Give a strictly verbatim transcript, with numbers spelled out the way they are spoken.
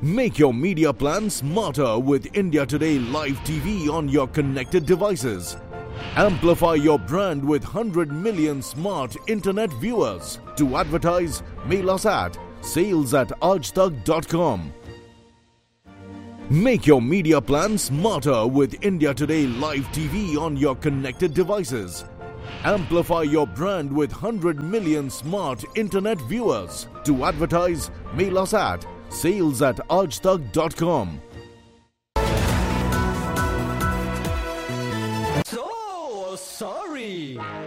Make your media plan smarter with India Today Live T V on your connected devices. Amplify your brand with one hundred million smart internet viewers. To advertise, mail us at sales at aajtak dot com. Make your media plan smarter with India Today Live T V on your connected devices. Amplify your brand with one hundred million smart internet viewers. To advertise, mail us at sales at aajtak dot com. So sorry.